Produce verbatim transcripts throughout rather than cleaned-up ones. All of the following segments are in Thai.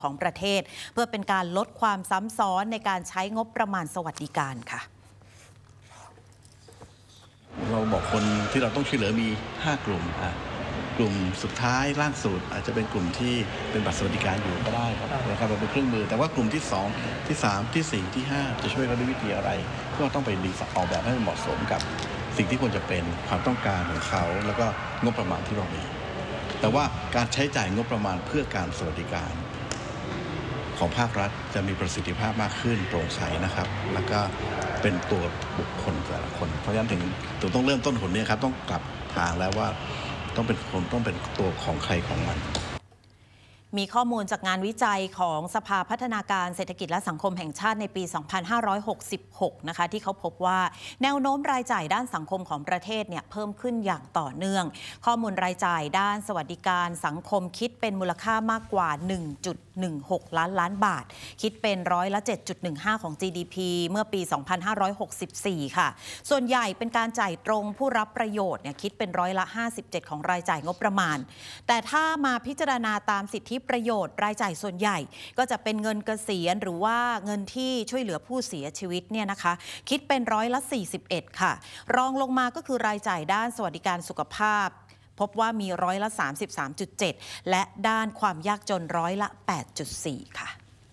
ของประเทศเพื่อเป็นการลดความซ้ำซ้อนในการใช้งบประมาณสวัสดิการค่ะเราบอกคนที่เราต้องช่วยเหลือมีห้ากลุ่มอ่ะกลุ่มสุดท้ายล่างสุดอาจจะเป็นกลุ่มที่เป็นบัตรสวัสดิการอยู่ก็ได้ครับนะครับเป็นเครื่องมือแต่ว่ากลุ่มที่สองที่สามที่สี่ที่ห้าจะช่วยเขาด้วยวิธีอะไรก็ต้องไปรีออกแบบให้มันเหมาะสมกับสิ่งที่ควรจะเป็นความต้องการของเขาแล้วก็งบประมาณที่เรามีแต่ว่าการใช้จ่ายงบประมาณเพื่อการสวัสดิการของภาครัฐจะมีประสิทธิภาพมากขึ้นโปร่งใสนะครับแล้วก็เป็นตัวบุคคลแต่ละคนเพราะฉะนั้นถึงต้องเริ่มต้นผลนี้ครับต้องกลับทางแล้วว่าต้องเป็นคนต้องเป็นตัวของใครของมันมีข้อมูลจากงานวิจัยของสภาพัฒนาการเศรษฐกิจและสังคมแห่งชาติในปี สองพันห้าร้อยหกสิบหก นะคะที่เขาพบว่าแนวโน้มรายจ่ายด้านสังคมของประเทศเนี่ยเพิ่มขึ้นอย่างต่อเนื่องข้อมูลรายจ่ายด้านสวัสดิการสังคมคิดเป็นมูลค่ามากกว่า หนึ่งจุดหนึ่งหก ล้านล้านบาทคิดเป็นร้อยละ เจ็ดจุดหนึ่งห้า ของ จี ดี พี เมื่อปี สองพันห้าร้อยหกสิบสี่ ค่ะส่วนใหญ่เป็นการจ่ายตรงผู้รับประโยชน์เนี่ยคิดเป็นร้อยละ ห้าสิบเจ็ด ของรายจ่ายงบประมาณแต่ถ้ามาพิจารณาตามสิทธิประโยชน์รายจ่ายส่วนใหญ่ก็จะเป็นเงินเกษียณหรือว่าเงินที่ช่วยเหลือผู้เสียชีวิตเนี่ยนะคะคิดเป็นร้อยละ สี่สิบเอ็ด ค่ะรองลงมาก็คือรายจ่ายด้านสวัสดิการสุขภาพพบว่ามีร้อยละ สามสิบสามจุดเจ็ด และด้านความยากจนร้อยละ แปดจุดสี่ ค่ะ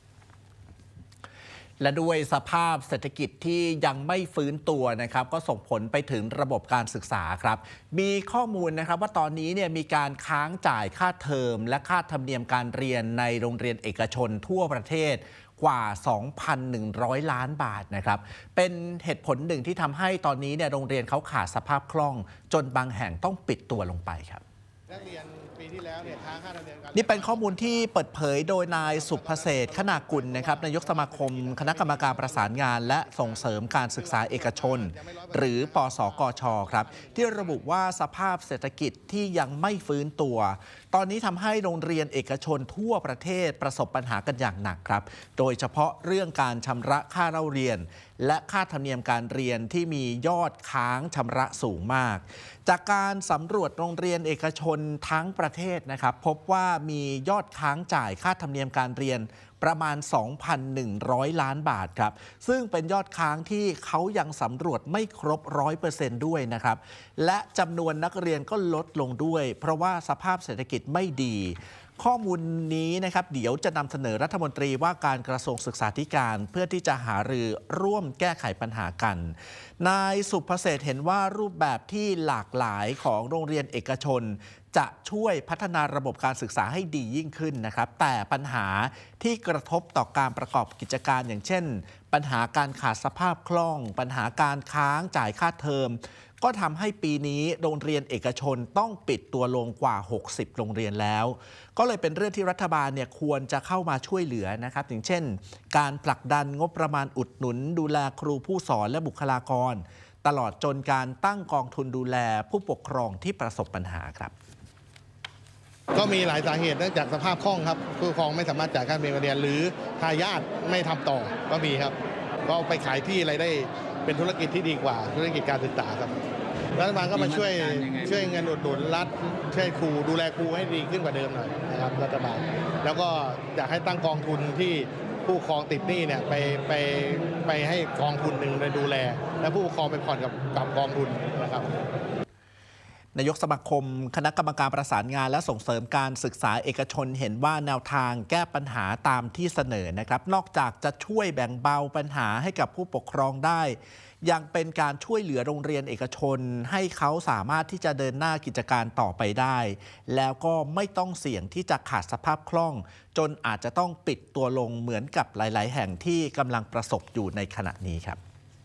และด้วยสภาพเศรษฐกิจที่ยังไม่ฟื้นตัวนะครับก็ส่งผลไปถึงระบบการศึกษาครับมีข้อมูลนะครับว่าตอนนี้เนี่ยมีการค้างจ่ายค่าเทอมและค่าธรรมเนียมการเรียนในโรงเรียนเอกชนทั่วประเทศกว่า สองพันหนึ่งร้อย ล้านบาทนะครับเป็นเหตุผลหนึ่งที่ทำให้ตอนนี้เนี่ยโรงเรียนเขาขาดสภาพคล่องจนบางแห่งต้องปิดตัวลงไปครับนักเรียนปีที่แล้วเนี่ยค้างค่าธรรมเนียมการนี่เป็นข้อมูลที่เปิดเผยโดยนายสุภเศรษฐ์ขณากุลนะครับนายกสมาคมคณะกรรมการประสานงานและส่งเสริมการศึกษาเอกชนหรือปสกช.ครับที่ระบุว่าสภาพเศรษฐกิจที่ยังไม่ฟื้นตัวตอนนี้ทำให้โรงเรียนเอกชนทั่วประเทศประสบปัญหากันอย่างหนักครับโดยเฉพาะเรื่องการชำระค่าเล่าเรียนและค่าธรรมเนียมการเรียนที่มียอดค้างชำระสูงมากจากการสำรวจโรงเรียนเอกชนทั้งประเทศนะครับพบว่ามียอดค้างจ่ายค่าธรรมเนียมการเรียนประมาณ สองพันหนึ่งร้อย ล้านบาทครับซึ่งเป็นยอดค้างที่เขายังสำรวจไม่ครบ ร้อยเปอร์เซ็นต์ ด้วยนะครับและจำนวนนักเรียนก็ลดลงด้วยเพราะว่าสภาพเศรษฐกิจไม่ดีข้อมูลนี้นะครับเดี๋ยวจะนำเสนอรัฐมนตรีว่าการกระทรวงศึกษาธิการเพื่อที่จะหารือร่วมแก้ไขปัญหากันนายสุภเศรษฐ์เห็นว่ารูปแบบที่หลากหลายของโรงเรียนเอกชนจะช่วยพัฒนาระบบการศึกษาให้ดียิ่งขึ้นนะครับแต่ปัญหาที่กระทบต่อการประกอบกิจการอย่างเช่นปัญหาการขาดสภาพคล่องปัญหาการค้างจ่ายค่าเทอมก็ทำให้ปีนี้โรงเรียนเอกชนต้องปิดตัวลงกว่าหกสิบโรงเรียนแล้วก็เลยเป็นเรื่องที่รัฐบาลเนี่ยควรจะเข้ามาช่วยเหลือนะครับอย่างเช่นการผลักดันงบประมาณอุดหนุนดูแลครูผู้สอนและบุคลากรตลอดจนการตั้งกองทุนดูแลผู้ปกครองที่ประสบปัญหาครับก็มีหลายสาเหตุเนื่องจากสภาพคล่องครับผู้ปกครองไม่สามารถจ่ายค่าธรรมเนียมการเรียนหรือทายาทไม่ทำต่อก็มีครับก็ไปขายที่อะไรได้เป็นธุรกิจที่ดีกว่าธุรกิจการศึกษาครับรัฐบาลก็มาช่วยช่วยเงินอุดหนุนรัฐช่วยครูดูแลครูให้ดีขึ้นกว่าเดิมหน่อยนะครับรัฐบาลแล้วก็อยากให้ตั้งกองทุนที่ผู้ปกครองติดหนี้เนี่ยไปไปไปให้กองทุนหนึ่งไปดูแลแล้วผู้ปกครองไปผ่อนกับกับกองทุนนะครับนายกสมาคมคณะกรรมการประสานงานและส่งเสริมการศึกษาเอกชนเห็นว่าแนวทางแก้ปัญหาตามที่เสนอนะครับนอกจากจะช่วยแบ่งเบาปัญหาให้กับผู้ปกครองได้ยังเป็นการช่วยเหลือโรงเรียนเอกชนให้เขาสามารถที่จะเดินหน้ากิจการต่อไปได้แล้วก็ไม่ต้องเสี่ยงที่จะขาดสภาพคล่องจนอาจจะต้องปิดตัวลงเหมือนกับหลายๆแห่งที่กำลังประสบอยู่ในขณะนี้ครับ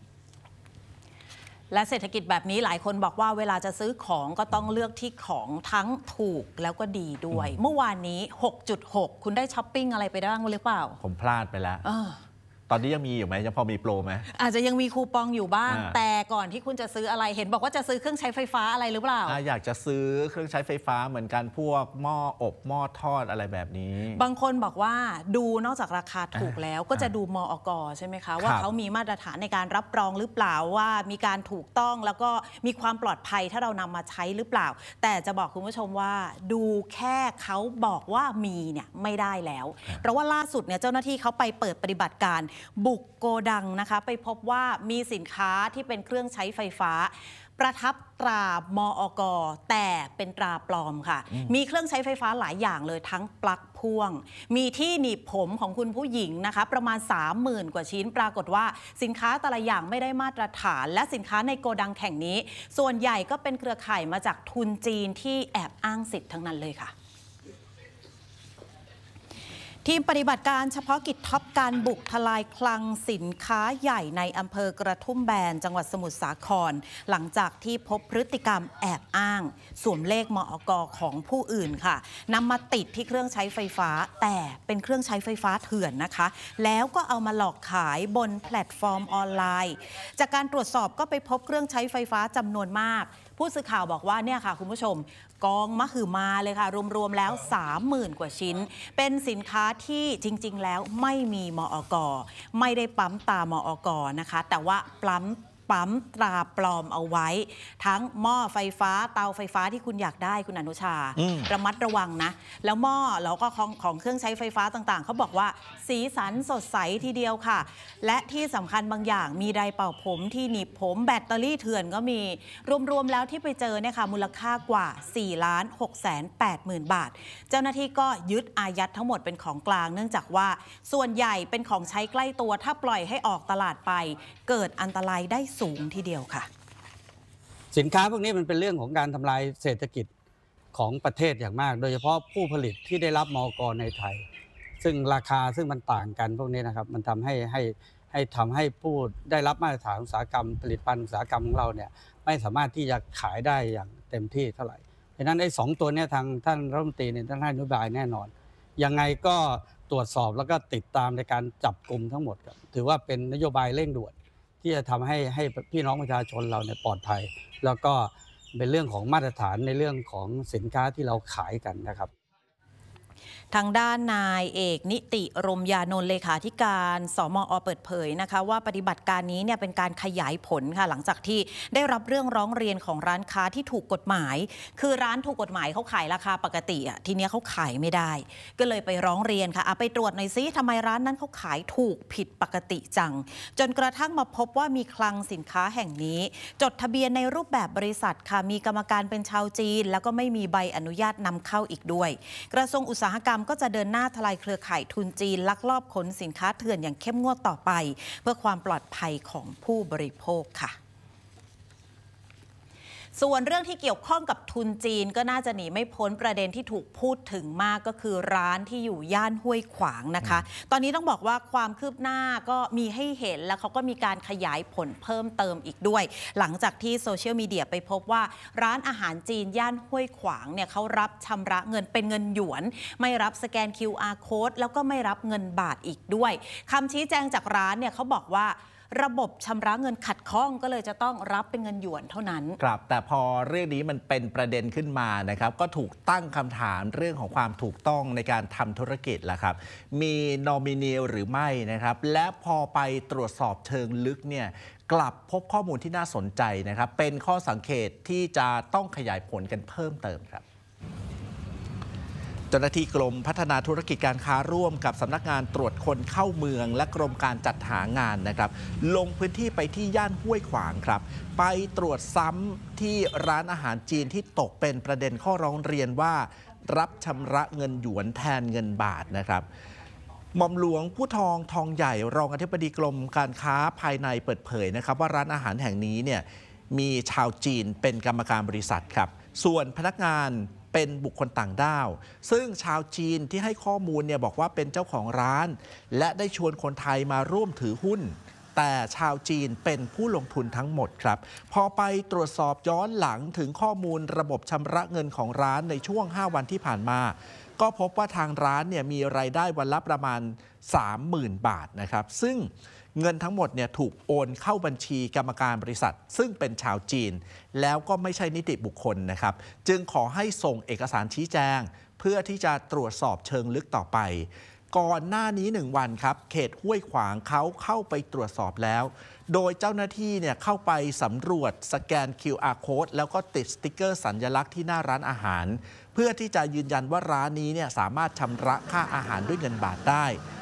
และเศรษฐกิจแบบนี้หลายคนบอกว่าเวลาจะซื้อของก็ต้องเลือกที่ของทั้งถูกแล้วก็ดีด้วยเมื่อวานนี้ หกจุดหก คุณได้ช้อปปิ้งอะไรไปบ้างหรือเปล่าผมพลาดไปแล้วตอนนี้ยังมีอยู่ไหมยังพอมีโปรไหมอาจจะยังมีคูปองอยู่บ้างอ่าแต่ก่อนที่คุณจะซื้ออะไรเห็นบอกว่าจะซื้อเครื่องใช้ไฟฟ้าอะไรหรือเปล่าอ่ะอยากจะซื้อเครื่องใช้ไฟฟ้าเหมือนกันพวกหม้ออบหม้อทอดอะไรแบบนี้บางคนบอกว่าดูนอกจากราคาถูกแล้วก็จะดูมอกใช่ไหมคะว่าเขามีมาตรฐานในการรับรองหรือเปล่าว่ามีการถูกต้องแล้วก็มีความปลอดภัยถ้าเรานำมาใช้หรือเปล่า แต่จะบอกคุณผู้ชมว่าดูแค่เขาบอกว่ามีเนี่ยไม่ได้แล้วเพราะว่าล่าสุดเนี่ยเจ้าหน้าที่เขาไปเปิดปฏิบัติการบุกโกดังนะคะไปพบว่ามีสินค้าที่เป็นเครื่องใช้ไฟฟ้าประทับตรามอก แต่เป็นตราปลอมค่ะมีเครื่องใช้ไฟฟ้าหลายอย่างเลยทั้งปลั๊กพ่วงมีที่หนีบผมของคุณผู้หญิงนะคะประมาณ สามหมื่น กว่าชิ้นปรากฏว่าสินค้าแต่ละอย่างไม่ได้มาตรฐานและสินค้าในโกดังแห่งนี้ส่วนใหญ่ก็เป็นเครือข่ายมาจากทุนจีนที่แอบอ้างสิทธิ์ทั้งนั้นเลยค่ะทีมปฏิบัติการเฉพาะกิจท็อปการบุกทลายคลังสินค้าใหญ่ในอำเภอกระทุ่มแบนจังหวัดสมุทรสาครหลังจากที่พบพฤติกรรมแอบอ้างสวมเลขมอกของผู้อื่นค่ะนำมาติดที่เครื่องใช้ไฟฟ้าแต่เป็นเครื่องใช้ไฟฟ้าเถื่อนนะคะแล้วก็เอามาหลอกขายบนแพลตฟอร์มออนไลน์จากการตรวจสอบก็ไปพบเครื่องใช้ไฟฟ้าจำนวนมากผู้สื่อข่าวบอกว่าเนี่ยค่ะคุณผู้ชมกองมหึมาเลยค่ะรวมๆแล้ว สามหมื่น กว่าชิ้นเป็นสินค้าที่จริงๆแล้วไม่มีมอก.ไม่ได้ปั๊มตามอก.นะคะแต่ว่าปั๊มปั๊มตราปลอมเอาไว้ทั้งหม้อไฟฟ้าเตาไฟฟ้าที่คุณอยากได้คุณอนุชาระมัดระวังนะแล้วหม้อแล้วก็ของของเครื่องใช้ไฟฟ้าต่างๆเขาบอกว่าสีสันสดใสทีเดียวค่ะและที่สำคัญบางอย่างมีไดร์เป่าผมที่หนีบผมแบตเตอรี่เถื่อนก็มีรวมๆแล้วที่ไปเจอเนี่ยค่ะมูลค่ากว่า สี่ล้านหกแสนแปดหมื่น บาทเจ้าหน้าที่ก็ยึดอายัดทั้งหมดเป็นของกลางเนื่องจากว่าส่วนใหญ่เป็นของใช้ใกล้ตัวถ้าปล่อยให้ออกตลาดไปเกิดอันตรายได้สูงทีเดียวค่ะสินค้าพวกนี้มันเป็นเรื่องของการทำลายเศรษฐกิจของประเทศอย่างมากโดยเฉพาะผู้ผลิตที่ได้รับมอก.ในไทยซึ่งราคาซึ่งมันต่างกันพวกนี้นะครับมันทำให้ให้ให้ทำให้ผู้ได้รับมาตรฐานอุตสาหกรรมผลิตภัณฑ์อุตสาหกรรมของเราเนี่ยไม่สามารถที่จะขายได้อย่างเต็มที่เท่าไหร่เพราะฉะนั้นไอ้สองตัวนี้ทางท่านรัฐมนตรีเนี่ยท่านให้นโยบายแน่นอนยังไงก็ตรวจสอบแล้วก็ติดตามในการจับกลุ่มทั้งหมดครับถือว่าเป็นนโยบายเร่งด่วนที่จะทำให้ให้พี่น้องประชาชนเราเนี่ยปลอดภัยแล้วก็เป็นเรื่องของมาตรฐานในเรื่องของสินค้าที่เราขายกันนะครับทางด้านนายเอกนิติรมยานนท์เลขาธิการสมอ.เปิดเผยนะคะว่าปฏิบัติการนี้เนี่ยเป็นการขยายผลค่ะหลังจากที่ได้รับเรื่องร้องเรียนของร้านค้าที่ถูกกฎหมายคือร้านถูกกฎหมายเขาขายราคาปกติอ่ะทีนี้เขาขายไม่ได้ก็เลยไปร้องเรียนค่ะเอาไปตรวจหน่อยซิทำไมร้านนั้นเขาขายถูกผิดปกติจังจนกระทั่งมาพบว่ามีคลังสินค้าแห่งนี้จดทะเบียนในรูปแบบบริษัทค่ะมีกรรมการเป็นชาวจีนแล้วก็ไม่มีใบอนุญาตนำเข้าอีกด้วยกระทรวงอุตสาหกรรมก็จะเดินหน้าทลายเครือข่ายทุนจีนลักลอบขนสินค้าเถื่อนอย่างเข้มงวดต่อไปเพื่อความปลอดภัยของผู้บริโภคค่ะส่วนเรื่องที่เกี่ยวข้องกับทุนจีนก็น่าจะหนีไม่พ้นประเด็นที่ถูกพูดถึงมากก็คือร้านที่อยู่ย่านห้วยขวางนะคะตอนนี้ต้องบอกว่าความคืบหน้าก็มีให้เห็นแล้วเขาก็มีการขยายผลเพิ่มเติมอีกด้วยหลังจากที่โซเชียลมีเดียไปพบว่าร้านอาหารจีนย่านห้วยขวางเนี่ยเขารับชำระเงินเป็นเงินหยวนไม่รับสแกน คิว อาร์ Code แล้วก็ไม่รับเงินบาทอีกด้วยคำชี้แจงจากร้านเนี่ยเขาบอกว่าระบบชำระเงินขัดข้องก็เลยจะต้องรับเป็นเงินหยวนเท่านั้นครับแต่พอเรื่องนี้มันเป็นประเด็นขึ้นมานะครับก็ถูกตั้งคำถามเรื่องของความถูกต้องในการทำธุรกิจแล้วครับมีนอมินีหรือไม่นะครับและพอไปตรวจสอบเชิงลึกเนี่ยกลับพบข้อมูลที่น่าสนใจนะครับเป็นข้อสังเกตที่จะต้องขยายผลกันเพิ่มเติมครับเจ้าหน้าที่กรมพัฒนาธุรกิจการค้าร่วมกับสำนักงานตรวจคนเข้าเมืองและกรมการจัดหางานนะครับลงพื้นที่ไปที่ย่านห้วยขวางครับไปตรวจซ้ำที่ร้านอาหารจีนที่ตกเป็นประเด็นข้อร้องเรียนว่ารับชำระเงินหยวนแทนเงินบาทนะครับหม่อมหลวงผู้ทองทองใหญ่รองอธิบดีกรมการค้าภายในเปิดเผยนะครับว่าร้านอาหารแห่งนี้เนี่ยมีชาวจีนเป็นกรรมการบริษัทครับส่วนพนักงานเป็นบุคคลต่างด้าวซึ่งชาวจีนที่ให้ข้อมูลเนี่ยบอกว่าเป็นเจ้าของร้านและได้ชวนคนไทยมาร่วมถือหุ้นแต่ชาวจีนเป็นผู้ลงทุนทั้งหมดครับพอไปตรวจสอบย้อนหลังถึงข้อมูลระบบชำระเงินของร้านในช่วงห้าวันที่ผ่านมาก็พบว่าทางร้านเนี่ยมีรายได้วันละประมาณ สามหมื่น บาทนะครับซึ่งเงินทั้งหมดเนี่ยถูกโอนเข้าบัญชีกรรมการบริษัทซึ่งเป็นชาวจีนแล้วก็ไม่ใช่นิติบุคคลนะครับจึงขอให้ส่งเอกสารชี้แจงเพื่อที่จะตรวจสอบเชิงลึกต่อไปก่อนหน้านี้หนึ่งวันครับเขตห้วยขวางเขาเข้าไปตรวจสอบแล้วโดยเจ้าหน้าที่เนี่ยเข้าไปสำรวจสแกน คิว อาร์ Code แล้วก็ติดสติ๊กเกอร์สัญลักษณ์ที่หน้าร้านอาหารเพื่อที่จะยืนยันว่าร้านนี้เนี่ยสามารถชำระค่าอาหารด้วยเงินบาทได้